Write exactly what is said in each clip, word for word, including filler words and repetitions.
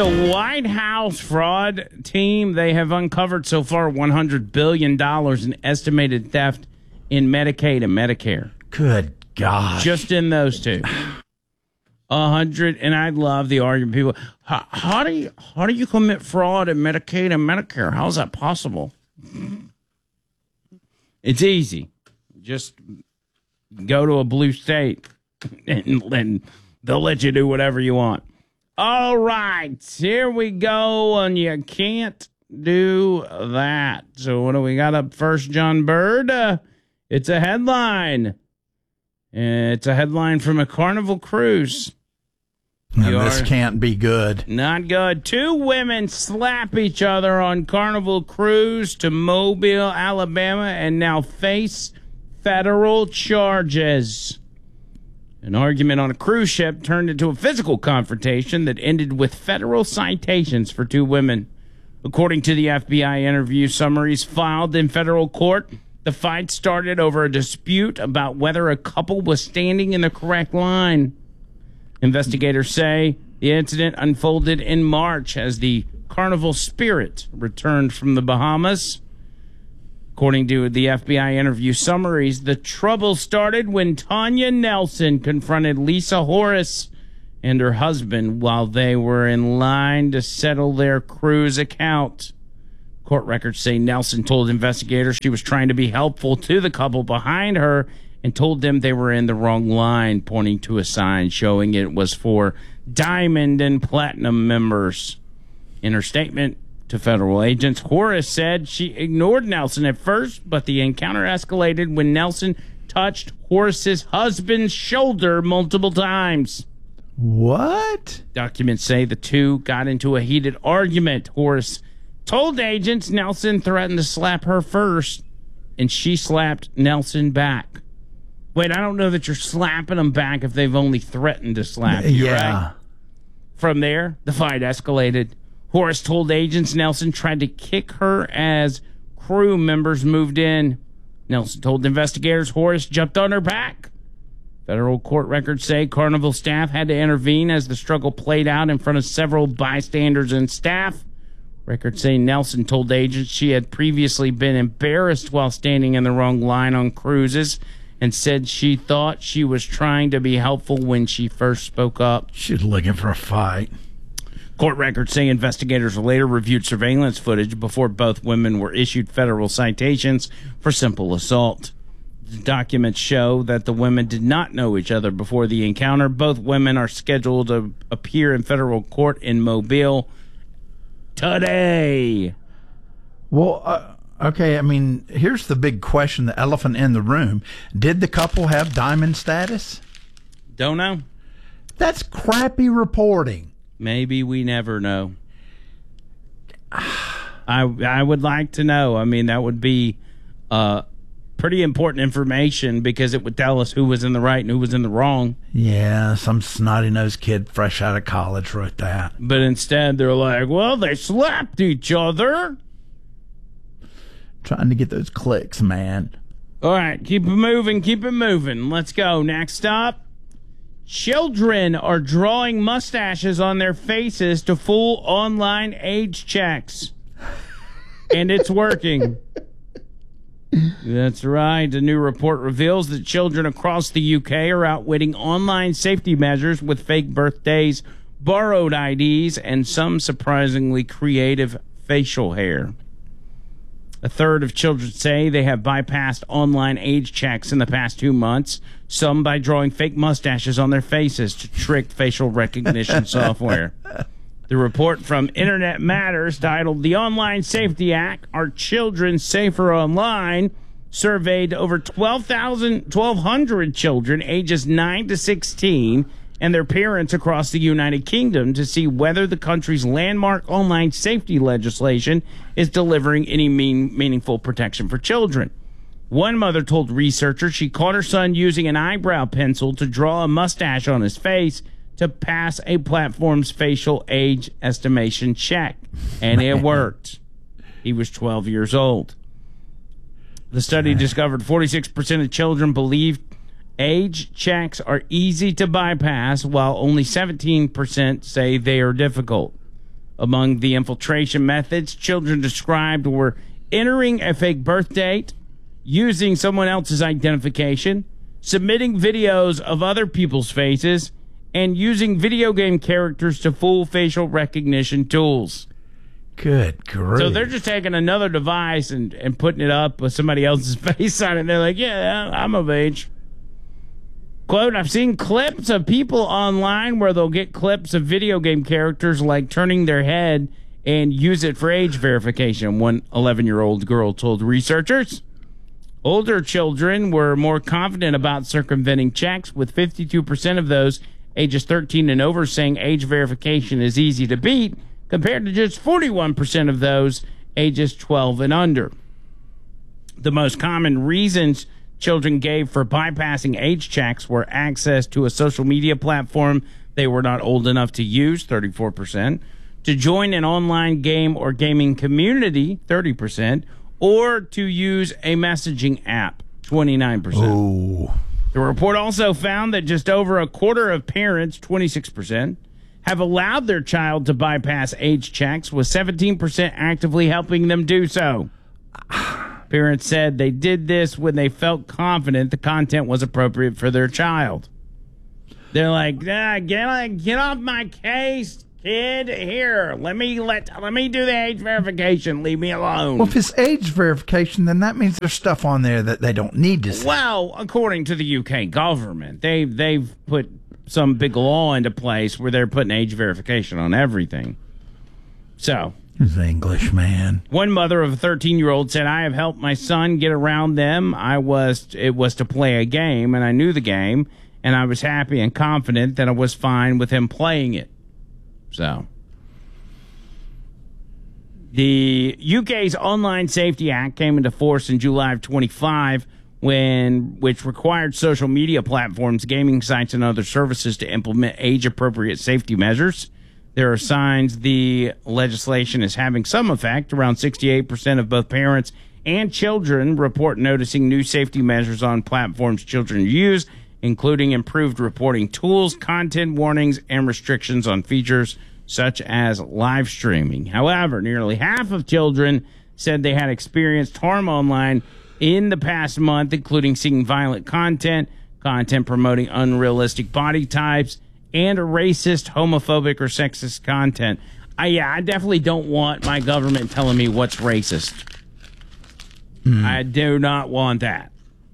The White House fraud team, they have uncovered so far one hundred billion dollars in estimated theft in Medicaid and Medicare. Good God. Just in those two. A hundred, and I love the argument. People, how, how do you how do you commit fraud in Medicaid and Medicare? How is that possible? It's easy. Just go to a blue state, and, and they'll let you do whatever you want. All right, here we go, and you can't do that. So what do we got up first, John Bird? Uh, it's a headline. It's a headline from a Carnival cruise. No, this can't be good. Not good. Two women slap each other on Carnival cruise to Mobile, Alabama, and now face federal charges. An argument on a cruise ship turned into a physical confrontation that ended with federal citations for two women. According to the F B I interview summaries filed in federal court, the fight started over a dispute about whether a couple was standing in the correct line. Investigators say the incident unfolded in March as the Carnival Spirit returned from the Bahamas. According to the F B I interview summaries, the trouble started when Tanya Nelson confronted Lisa Horace and her husband while they were in line to settle their cruise account. Court records say Nelson told investigators she was trying to be helpful to the couple behind her and told them they were in the wrong line, pointing to a sign showing it was for Diamond and Platinum members. In her statement to federal agents, Horace said she ignored Nelson at first, but the encounter escalated when Nelson touched Horace's husband's shoulder multiple times. What? Documents say the two got into a heated argument. Horace told agents Nelson threatened to slap her first, and she slapped Nelson back. Wait, I don't know that you're slapping them back if they've only threatened to slap you, yeah. right? From there, the fight escalated. Horace told agents Nelson tried to kick her as crew members moved in. Nelson told investigators Horace jumped on her back. Federal court records say Carnival staff had to intervene as the struggle played out in front of several bystanders and staff. Records say Nelson told agents she had previously been embarrassed while standing in the wrong line on cruises and said she thought she was trying to be helpful when she first spoke up. She's looking for a fight. Court records say investigators later reviewed surveillance footage before both women were issued federal citations for simple assault. The documents show that the women did not know each other before the encounter. Both women are scheduled to appear in federal court in Mobile today. Well, uh, okay, I mean, here's the big question, the elephant in the room. Did the couple have diamond status? Don't know. That's crappy reporting. Maybe we never know. I I would like to know. I mean, that would be uh, pretty important information because it would tell us who was in the right and who was in the wrong. Yeah, some snotty-nosed kid fresh out of college wrote that. But instead, they're like, well, they slapped each other. Trying to get those clicks, man. All right, keep it moving, keep it moving. Let's go. Next up. Children are drawing mustaches on their faces to fool online age checks. And it's working. That's right. A new report reveals that children across the U K are outwitting online safety measures with fake birthdays, borrowed I Ds, and some surprisingly creative facial hair. A third of children say they have bypassed online age checks in the past two months, some by drawing fake mustaches on their faces to trick facial recognition software. The report from Internet Matters, titled The Online Safety Act, Are Children Safer Online?, surveyed over twelve thousand, twelve hundred children ages nine to sixteen and their parents across the United Kingdom to see whether the country's landmark online safety legislation is delivering any mean, meaningful protection for children. One mother told researchers she caught her son using an eyebrow pencil to draw a mustache on his face to pass a platform's facial age estimation check, and it worked. He was twelve years old. The study discovered forty-six percent of children believed age checks are easy to bypass, while only seventeen percent say they are difficult. Among the infiltration methods children described were entering a fake birth date, using someone else's identification, submitting videos of other people's faces, and using video game characters to fool facial recognition tools. Good grief. So they're just taking another device and, and putting it up with somebody else's face on it. And they're like, yeah, I'm of age. Quote, I've seen clips of people online where they'll get clips of video game characters like turning their head and use it for age verification, one eleven-year-old girl told researchers. Older children were more confident about circumventing checks, with fifty-two percent of those ages thirteen and over saying age verification is easy to beat, compared to just forty-one percent of those ages twelve and under. The most common reasons children gave for bypassing age checks were access to a social media platform they were not old enough to use, thirty-four percent, to join an online game or gaming community, thirty percent, or to use a messaging app, twenty-nine percent. Ooh. The report also found that just over a quarter of parents, twenty-six percent, have allowed their child to bypass age checks, with seventeen percent actively helping them do so. Parents said they did this when they felt confident the content was appropriate for their child. They're like, ah, get, get off my case, kid. Here, let me let let me do the age verification. Leave me alone. Well, if it's age verification, then that means there's stuff on there that they don't need to see. Well, according to the U K government, they they've put some big law into place where they're putting age verification on everything. So, he's an English man. One mother of a thirteen-year-old said, I have helped my son get around them. I was it was to play a game, and I knew the game, and I was happy and confident that I was fine with him playing it. So, the U K's Online Safety Act came into force in July of twenty-five, when which required social media platforms, gaming sites, and other services to implement age-appropriate safety measures. There are signs the legislation is having some effect. Around sixty-eight percent of both parents and children report noticing new safety measures on platforms children use, including improved reporting tools, content warnings, and restrictions on features such as live streaming. However, nearly half of children said they had experienced harm online in the past month, including seeing violent content, content promoting unrealistic body types, and racist, homophobic, or sexist content. I, yeah, I definitely don't want my government telling me what's racist. Mm. I do not want that.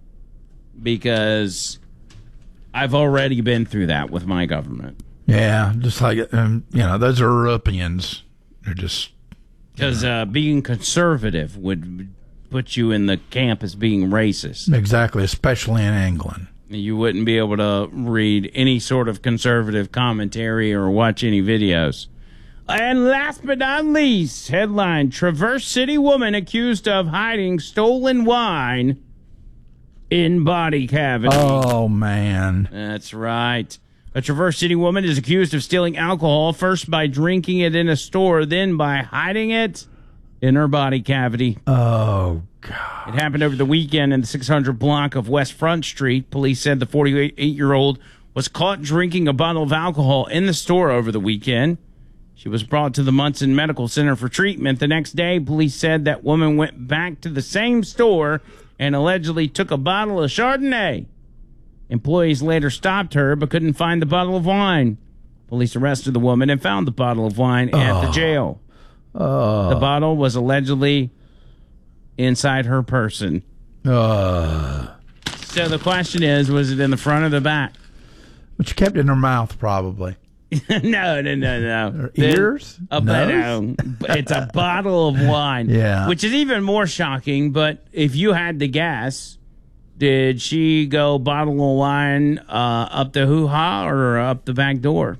Because I've already been through that with my government. Yeah, just like, um, you know, those are Europeans. They're just... Because uh, being conservative would put you in the camp as being racist. Exactly, especially in England. You wouldn't be able to read any sort of conservative commentary or watch any videos. And last but not least, headline, Traverse City woman accused of hiding stolen wine in body cavity. Oh, man. That's right. A Traverse City woman is accused of stealing alcohol, first by drinking it in a store, then by hiding it in her body cavity. Oh, God. It happened over the weekend in the six hundred block of West Front Street. Police said the forty-eight-year-old was caught drinking a bottle of alcohol in the store over the weekend. She was brought to the Munson Medical Center for treatment. The next day, police said that woman went back to the same store and allegedly took a bottle of Chardonnay. Employees later stopped her but couldn't find the bottle of wine. Police arrested the woman and found the bottle of wine oh. at the jail. Oh. The bottle was allegedly inside her person. Uh. So the question is, was it in the front or the back? But she kept it in her mouth, probably. no, no, no, no. Her ears? A, no, it's a bottle of wine. Yeah. Which is even more shocking, but if you had to guess, did she go bottle of wine uh, up the hoo-ha or up the back door?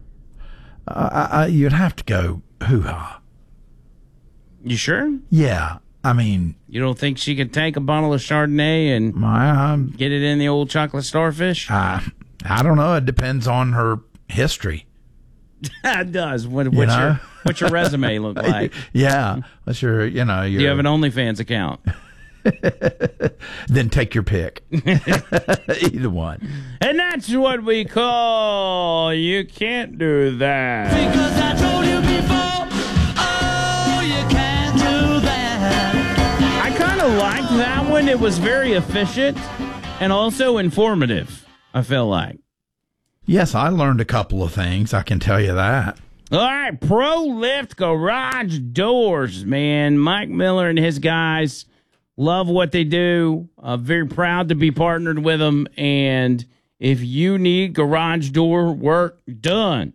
Uh, I, you'd have to go hoo-ha. You sure? Yeah. I mean, you don't think she could take a bottle of Chardonnay and my, um, get it in the old chocolate starfish? Uh, I don't know. It depends on her history. It does. What, what's, your, what's your resume look like? Yeah. What's your, you know, your... Do you have an OnlyFans account? Then take your pick. Either one. And that's what we call You Can't Do That. Because I told you before. doing, it was very efficient and also informative, I feel like. Yes, I learned a couple of things, I can tell you that. All right, Pro Lift Garage Doors, man. Mike Miller and his guys love what they do. Uh, very proud to be partnered with them. And if you need garage door work done,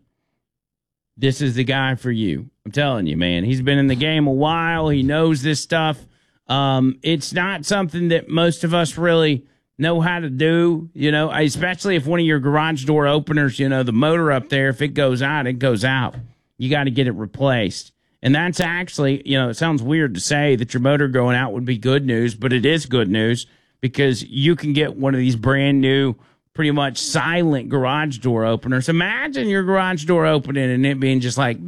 this is the guy for you. I'm telling you, man. He's been in the game a while. He knows this stuff. Um, it's not something that most of us really know how to do, you know, especially if one of your garage door openers, you know, the motor up there, if it goes out, it goes out. You got to get it replaced. And that's actually, you know, it sounds weird to say that your motor going out would be good news, but it is good news because you can get one of these brand new, pretty much silent garage door openers. Imagine your garage door opening and it being just like,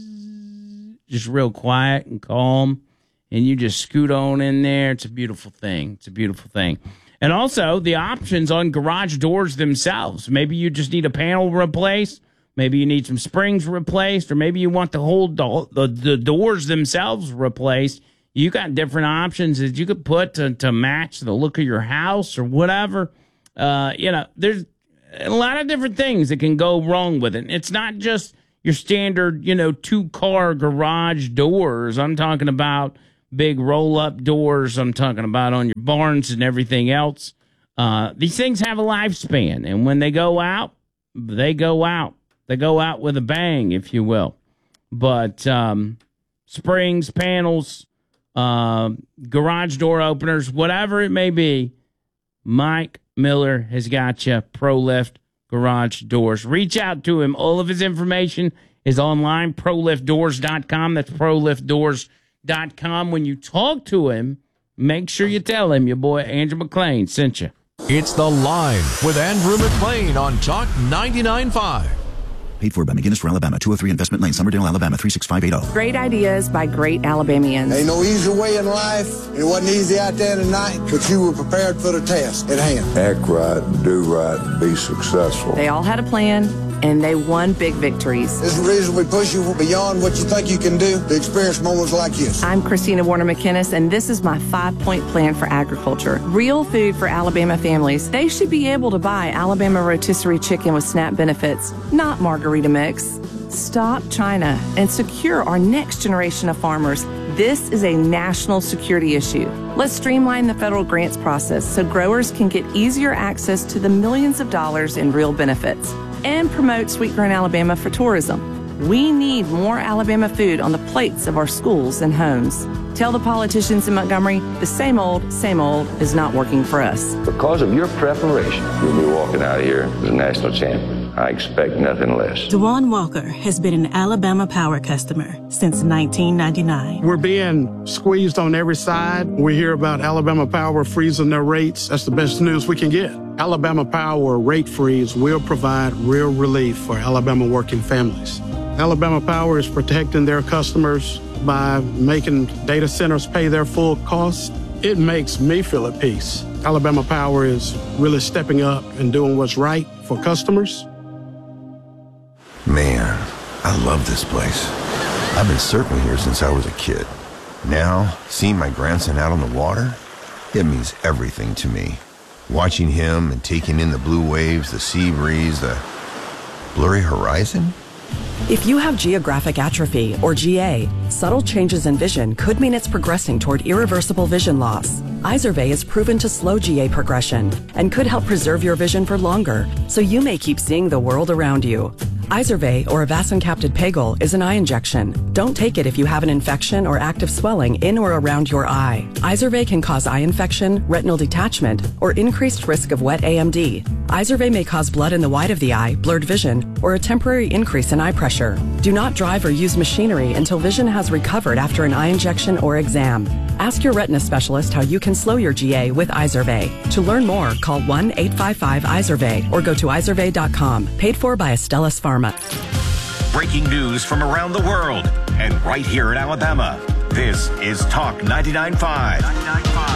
bzzz, just real quiet and calm. And you just scoot on in there. It's a beautiful thing. It's a beautiful thing. And also the options on garage doors themselves. Maybe you just need a panel replaced. Maybe you need some springs replaced, or maybe you want the whole do- the, the doors themselves replaced. You got different options that you could put to, to match the look of your house or whatever. Uh, you know, there's a lot of different things that can go wrong with it. It's not just your standard, you know, two-car garage doors. I'm talking about big roll-up doors. I'm talking about on your barns and everything else. Uh, these things have a lifespan, and when they go out, they go out. They go out with a bang, if you will. But um, springs, panels, uh, garage door openers, whatever it may be, Mike Miller has got you. Pro Lift Garage Doors. Reach out to him. All of his information is online, pro lift doors dot com. That's pro lift doors dot com. When you talk to him, make sure you tell him your boy Andrew McClain sent you. It's The Line with Andrew McClain on Talk ninety-nine point five. Paid for by McGinnis for Alabama, two oh three Investment Lane, Summerdale, Alabama, three six five eight zero. Great ideas by great Alabamians. Ain't no easy way in life. It wasn't easy out there tonight, but you were prepared for the test at hand. Act right and do right and be successful. They all had a plan, and they won big victories. This is the reason we push you beyond what you think you can do to experience moments like this. I'm Christina Warner McInnes, and this is my five-point plan for agriculture. Real food for Alabama families. They should be able to buy Alabama rotisserie chicken with SNAP benefits, not margarita mix. Stop China and secure our next generation of farmers. This is a national security issue. Let's streamline the federal grants process so growers can get easier access to the millions of dollars in real benefits. And promote Sweet Grown Alabama for tourism. We need more Alabama food on the plates of our schools and homes. Tell the politicians in Montgomery the same old, same old is not working for us. Because of your preparation, you'll be walking out of here as a national champion. I expect nothing less. DeJuan Walker has been an Alabama Power customer since nineteen ninety-nine. We're being squeezed on every side. We hear about Alabama Power freezing their rates. That's the best news we can get. Alabama Power rate freeze will provide real relief for Alabama working families. Alabama Power is protecting their customers by making data centers pay their full costs. It makes me feel at peace. Alabama Power is really stepping up and doing what's right for customers. Man, I love this place. I've been surfing here since I was a kid. Now, seeing my grandson out on the water, it means everything to me. Watching him and taking in the blue waves, the sea breeze, the blurry horizon. If you have geographic atrophy, or G A, subtle changes in vision could mean it's progressing toward irreversible vision loss. Izervay is proven to slow G A progression and could help preserve your vision for longer, so you may keep seeing the world around you. Izervay, or avacincaptad pegol, is an eye injection. Don't take it if you have an infection or active swelling in or around your eye. Izervay can cause eye infection, retinal detachment, or increased risk of wet A M D. Izervay may cause blood in the white of the eye, blurred vision, or a temporary increase in eye pressure. Do not drive or use machinery until vision has recovered after an eye injection or exam. Ask your retina specialist how you can slow your G A with Izervay. To learn more, call one eight five five Izervay or go to izervay dot com. Paid for by Astellas Pharma. Breaking news from around the world and right here in Alabama. This is Talk ninety-nine point five.